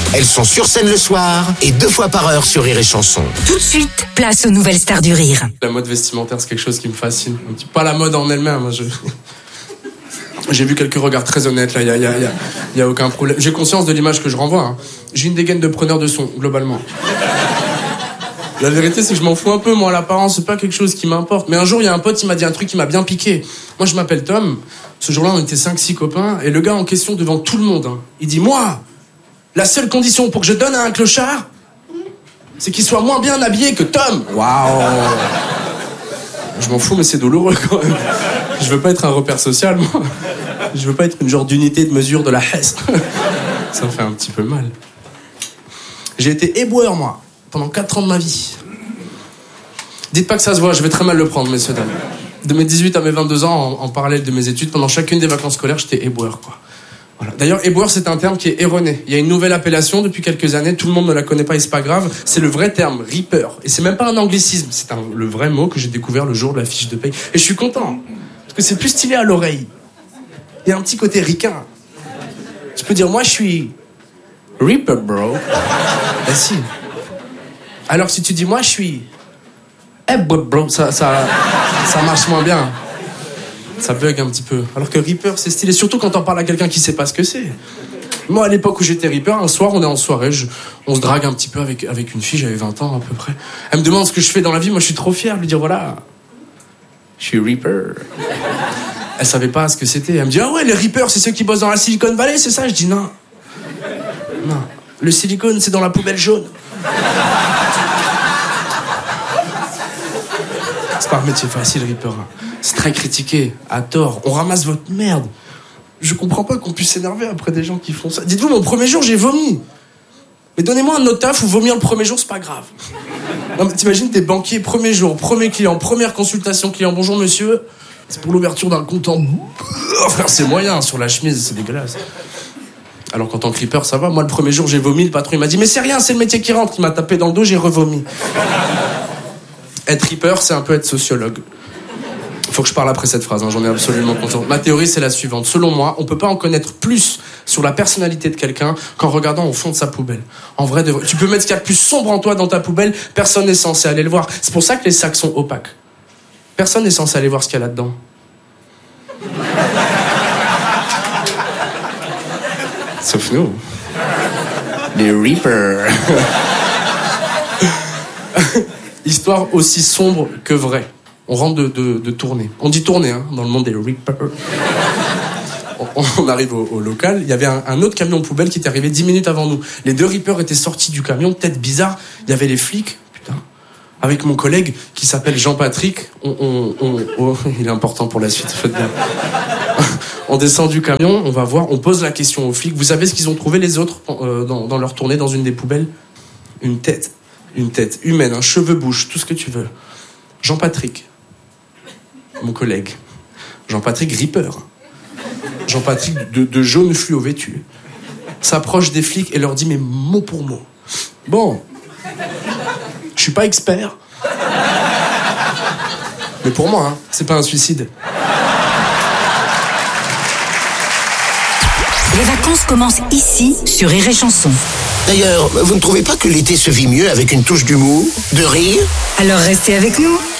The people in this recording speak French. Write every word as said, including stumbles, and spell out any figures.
Elles sont sur scène le soir et deux fois par heure sur Rire et Chanson. Tout de suite, place aux nouvelles stars du rire. La mode vestimentaire, c'est quelque chose qui me fascine. Pas la mode en elle-même. Je... J'ai vu quelques regards très honnêtes, là, il n'y a, y a, y a, y a aucun problème. J'ai conscience de l'image que je renvoie. Hein. J'ai une dégaine de preneur de son, globalement. La vérité, c'est que je m'en fous un peu, moi, l'apparence, c'est pas quelque chose qui m'importe. Mais un jour, il y a un pote, il m'a dit un truc qui m'a bien piqué. Moi, je m'appelle Tom. Ce jour-là, on était cinq six copains. Et le gars en question, devant tout le monde, hein, il dit, moi, la seule condition pour que je donne à un clochard, c'est qu'il soit moins bien habillé que Tom. Waouh. Je m'en fous, mais c'est douloureux, quand même. Je veux pas être un repère social, moi. Je veux pas être une genre d'unité de mesure de la Hesse. Ça me fait un petit peu mal. J'ai été éboueur, moi, pendant quatre ans de ma vie. Dites pas que ça se voit, je vais très mal le prendre, messieurs, dames. De mes dix-huit à mes vingt-deux ans, en, en parallèle de mes études, pendant chacune des vacances scolaires, j'étais éboueur, quoi. Voilà. D'ailleurs, éboueur, c'est un terme qui est erroné. Il y a une nouvelle appellation depuis quelques années, tout le monde ne la connaît pas et c'est pas grave. C'est le vrai terme, reaper. Et c'est même pas un anglicisme, c'est un, le vrai mot que j'ai découvert le jour de la fiche de paye. Et je suis content, parce que c'est plus stylé à l'oreille. Il y a un petit côté ricain. Tu peux dire, moi, je suis reaper, bro. Ben si. Alors si tu dis, moi, je suis eh, bro, ça, ça, ça marche moins bien. Ça bug un petit peu. Alors que Reaper, c'est stylé. Surtout quand on parle à quelqu'un qui sait pas ce que c'est. Moi, à l'époque où j'étais Reaper, un soir, on est en soirée, je, on se drague un petit peu avec, avec une fille, j'avais vingt ans à peu près. Elle me demande ce que je fais dans la vie, moi je suis trop fier de lui dire, voilà, je suis Reaper. Elle savait pas ce que c'était. Elle me dit, ah ouais, les Reapers, c'est ceux qui bossent dans la Silicon Valley, c'est ça? Je dis, non. Non. Le silicone, c'est dans la poubelle jaune. C'est pas un métier facile, Reaper. C'est très critiqué, à tort. On ramasse votre merde. Je comprends pas qu'on puisse s'énerver après des gens qui font ça. Dites-vous, mon premier jour, j'ai vomi. Mais donnez-moi un autre taf où vomir le premier jour, c'est pas grave. Non, mais t'imagines, t'es banquier, premier jour, premier client, première consultation client. Bonjour, monsieur. C'est pour l'ouverture d'un compte en... Oh, frère, c'est moyen, sur la chemise, c'est dégueulasse. Alors qu'en tant que Reaper, ça va. Moi, le premier jour, j'ai vomi, le patron, il m'a dit, mais c'est rien, c'est le métier qui rentre. Il m'a tapé dans le dos, j'ai revomi. Être Reaper, c'est un peu être sociologue. Faut que je parle après cette phrase, hein, j'en ai absolument conscience. Ma théorie, c'est la suivante. Selon moi, on peut pas en connaître plus sur la personnalité de quelqu'un qu'en regardant au fond de sa poubelle. En vrai, de... tu peux mettre ce qu'il y a de plus sombre en toi dans ta poubelle, personne n'est censé aller le voir. C'est pour ça que les sacs sont opaques. Personne n'est censé aller voir ce qu'il y a là-dedans. Sauf nous. Les Reapers. Histoire aussi sombre que vraie. On rentre de, de, de tournée. On dit tournée, hein, dans le monde des Reapers. On, on arrive au, au local. Il y avait un, un autre camion poubelle qui était arrivé dix minutes avant nous. Les deux Reapers étaient sortis du camion, tête bizarre. Il y avait les flics. Putain. Avec mon collègue qui s'appelle Jean-Patrick. On, on, on, oh, il est important pour la suite, faites bien. On descend du camion, on va voir, on pose la question aux flics. Vous savez ce qu'ils ont trouvé les autres euh, dans, dans leur tournée dans une des poubelles? Une tête. Une tête humaine, un cheveu bouche, tout ce que tu veux. Jean-Patrick. Mon collègue. Jean-Patrick Reaper. Jean-Patrick de, de jaune fluo vêtu. S'approche des flics et leur dit, mais mot pour mot. Bon. Je suis pas expert. Mais pour moi, hein, c'est pas un suicide. Les vacances commencent ici, sur Rire et Chanson. D'ailleurs, vous ne trouvez pas que l'été se vit mieux avec une touche d'humour, de rire? Alors restez avec nous.